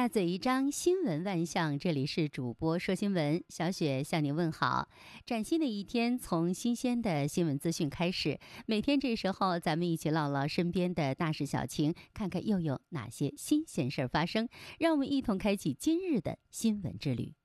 嘴一张，新闻万象。这里是主播说新闻，小雪向您问好。崭新的一天，从新鲜的新闻资讯开始。每天这时候，咱们一起唠唠身边的大事小情，看看又有哪些新鲜事儿发生。让我们一同开启今日的新闻之旅。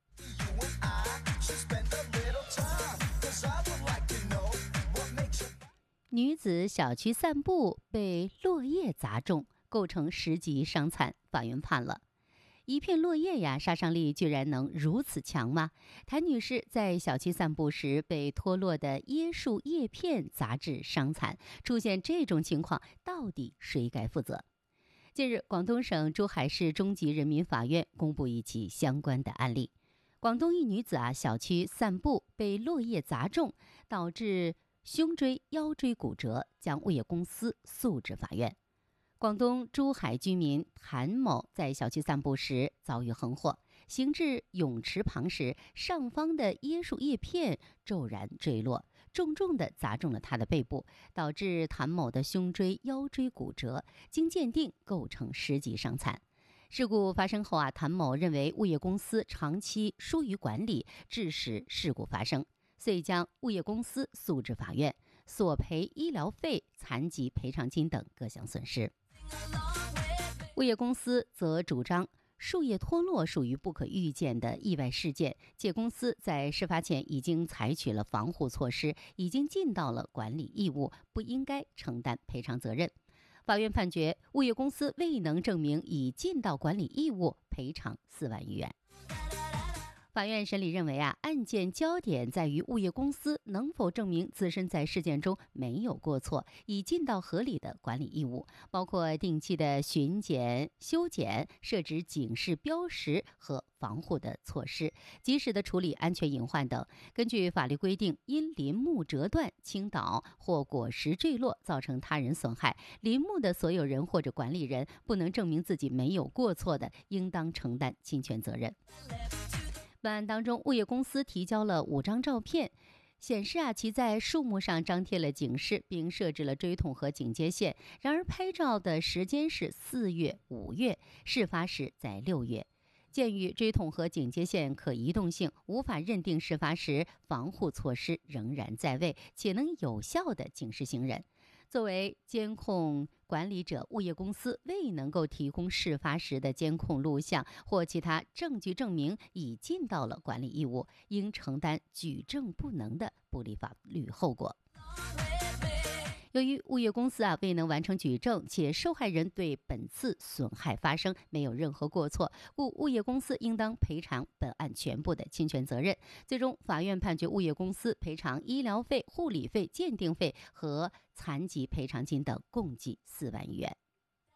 女子小区散步被落叶砸中，构成10级伤残，法院判了。一片落叶呀，杀伤力居然能如此强吗？谭女士在小区散步时被脱落的椰树叶片砸至伤残，出现这种情况，到底谁该负责？近日，广东省珠海市中级人民法院公布一起相关的案例。广东一女子小区散步被落叶砸中，导致胸椎、腰椎骨折，将物业公司诉至法院。广东珠海居民谭某在小区散步时遭遇横祸，行至泳池旁时，上方的椰树叶片骤然坠落，重重地砸中了他的背部，导致谭某的胸椎、腰椎骨折，经鉴定构成10级伤残。事故发生后谭某认为物业公司长期疏于管理，致使事故发生，遂将物业公司诉至法院，索赔医疗费、残疾赔偿金等各项损失。物业公司则主张树叶脱落属于不可预见的意外事件，且公司在事发前已经采取了防护措施，已经尽到了管理义务，不应该承担赔偿责任。法院判决物业公司未能证明已尽到管理义务，赔偿4万余元。法院审理认为案件焦点在于物业公司能否证明自身在事件中没有过错，已尽到合理的管理义务，包括定期的巡检、修剪、设置警示标识和防护的措施，及时的处理安全隐患等。根据法律规定，因林木折断、倾倒或果实坠落造成他人损害，林木的所有人或者管理人不能证明自己没有过错的，应当承担侵权责任。本案当中，物业公司提交了5张照片，显示其在树木上张贴了警示，并设置了锥筒和警戒线。然而拍照的时间是4月、5月，事发时在6月。鉴于锥筒和警戒线可移动性，无法认定事发时防护措施仍然在位，且能有效地警示行人。作为监控管理者，物业公司未能够提供事发时的监控录像或其他证据证明已尽到了管理义务，应承担举证不能的不利法律后果。由于物业公司未能完成举证，且受害人对本次损害发生没有任何过错，故物业公司应当赔偿本案全部的侵权责任。最终，法院判决物业公司赔偿医疗费、护理费、鉴定费和残疾赔偿金等共计4万余元。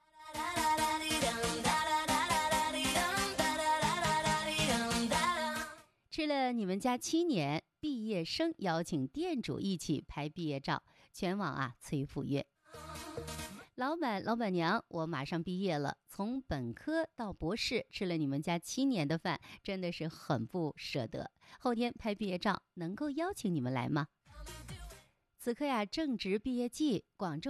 吃了你们家7年，毕业生邀请店主一起拍毕业照，全网催赴约。老板老板娘，我马上毕业了，从本科到博士，吃了你们家7年的饭，真的是很不舍得。后天拍毕业照，能够邀请你们来吗？此刻正值毕业季，广州